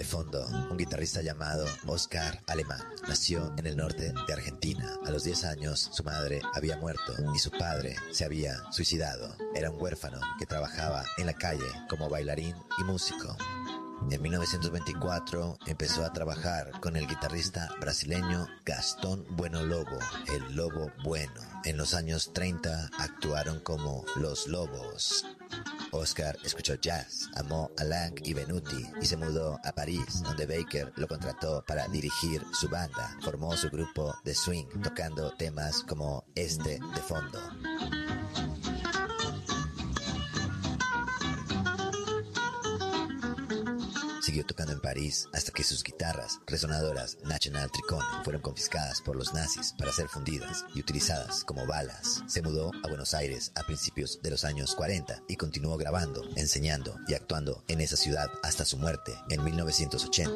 de fondo, un guitarrista llamado Oscar Alemán. Nació en el norte de Argentina. A los 10 años su madre había muerto y su padre se había suicidado. Era un huérfano que trabajaba en la calle como bailarín y músico. En 1924 empezó a trabajar con el guitarrista brasileño Gastón Bueno Lobo, el Lobo Bueno. En los años 30 actuaron como Los Lobos. Oscar escuchó jazz, amó a Lang y Benuti y se mudó a París, donde Baker lo contrató para dirigir su banda. Formó su grupo de swing, tocando temas como este de fondo. Siguió tocando en París hasta que sus guitarras resonadoras National Tricone fueron confiscadas por los nazis para ser fundidas y utilizadas como balas. Se mudó a Buenos Aires a principios de los años 40 y continuó grabando, enseñando y actuando en esa ciudad hasta su muerte en 1980.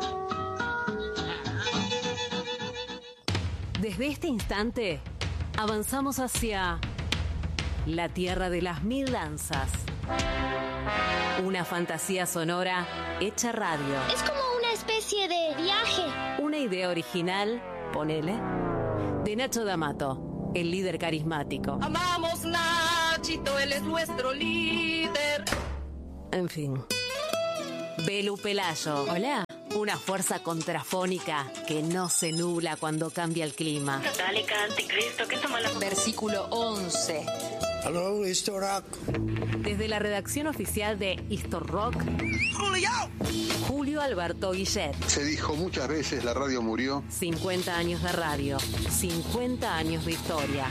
Desde este instante avanzamos hacia la tierra de las mil danzas. Una fantasía sonora hecha radio. Es como una especie de viaje. Una idea original, ponele, de Nacho D'Amato, el líder carismático. Amamos Nachito, él es nuestro líder. En fin. Belu Pelayo. Hola. Una fuerza contrafónica que no se nubla cuando cambia el clima. Católica, anticristo, ¿qué toma la... Versículo 11. Hello, Histor Rock. Desde la redacción oficial de Histor Rock, Julio Alberto Guillet. Se dijo muchas veces, la radio murió. 50 años de radio, 50 años de historia.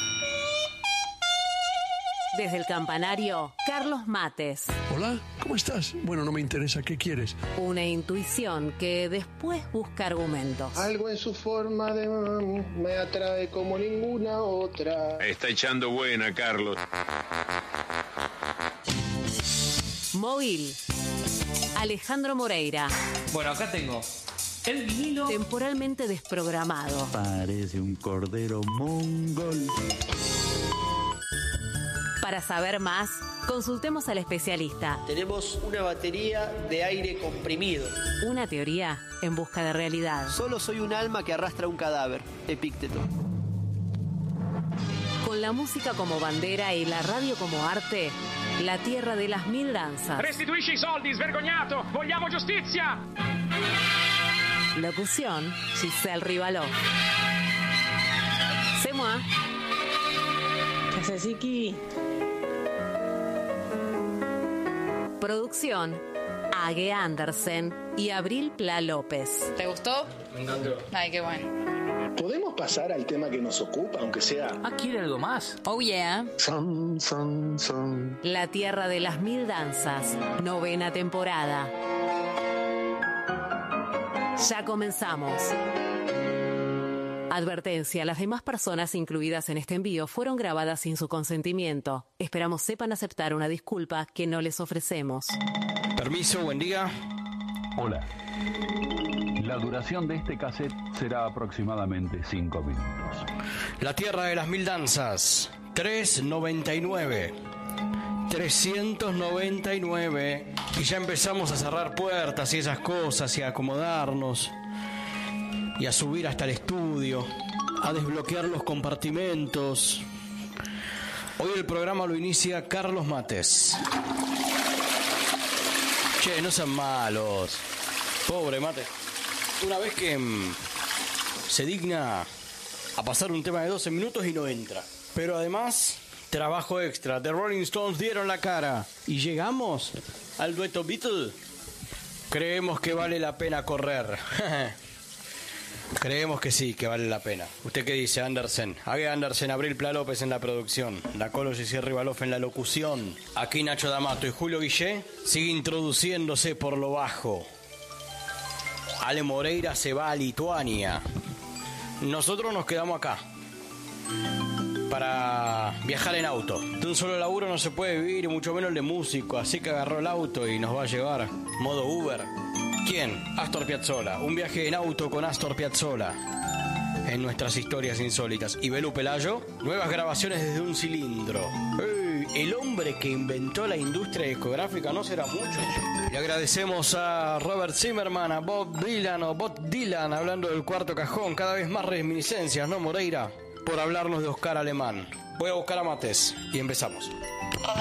Desde el campanario, Carlos Mates. Hola, ¿cómo estás? Bueno, no me interesa, ¿qué quieres? Una intuición que después busca argumentos. Algo en su forma de me atrae como ninguna otra. Está echando buena, Carlos. Móvil, Alejandro Moreira. Bueno, acá tengo el vinilo. Temporalmente desprogramado. Parece un cordero mongol. Para saber más, consultemos al especialista. Tenemos una batería de aire comprimido. Una teoría en busca de realidad. Solo soy un alma que arrastra un cadáver. Epícteto. Con la música como bandera y la radio como arte, la tierra de las mil danzas. Restituisci i soldi, svergognato! Vogliamo giustizia! Locución, Giselle Rivaló. C'est moi. Casasiki. Producción, Age Andersen y Abril Pla López. ¿Te gustó? Me encantó. Ay, qué bueno. ¿Podemos pasar al tema que nos ocupa, aunque sea? ¿Quiere algo más? Oh, yeah. Son, son, son. La tierra de las mil danzas, 9ª temporada. Ya comenzamos. Advertencia, las demás personas incluidas en este envío fueron grabadas sin su consentimiento. Esperamos sepan aceptar una disculpa que no les ofrecemos. Permiso, buen día. Hola. La duración de este cassette será aproximadamente 5 minutos. La tierra de las mil danzas, 399. 399. Y ya empezamos a cerrar puertas y esas cosas y a acomodarnos. Y a subir hasta el estudio, a desbloquear los compartimentos. Hoy el programa lo inicia Carlos Mates. Che, no sean malos. Pobre Mate. Una vez que se digna a pasar un tema de 12 minutos y no entra. Pero además, trabajo extra. The Rolling Stones dieron la cara. Y llegamos al dueto Beatle. Creemos que vale la pena correr. Creemos que sí, que vale la pena. ¿Usted qué dice, Andersen? Age Andersen, Abril Pla López en la producción, la Colo Giselle Rivaloff en la locución. Aquí Nacho D'Amato y Julio Guillé sigue introduciéndose por lo bajo. Ale Moreira se va a Lituania. Nosotros nos quedamos acá para viajar en auto. De un solo laburo no se puede vivir, y mucho menos el de músico. Así que agarró el auto y nos va a llevar modo Uber. ¿Quién? Astor Piazzolla. Un viaje en auto con Astor Piazzolla en nuestras historias insólitas. Y Belu Pelayo, nuevas grabaciones desde un cilindro. el hombre que inventó la industria discográfica, no será mucho. Le agradecemos a Robert Zimmerman, a Bob Dylan, hablando del Cuarto Cajón, cada vez más reminiscencias, ¿no, Moreira? Por hablarnos de Oscar Alemán. Voy a buscar a Mates y empezamos.